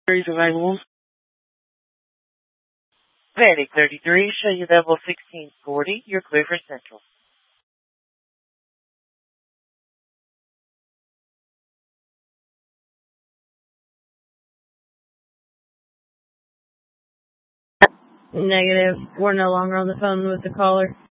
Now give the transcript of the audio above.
Is available. Atlantic 33, show you level 1640. You're clear for Central. Negative. We're no longer on the phone with the caller.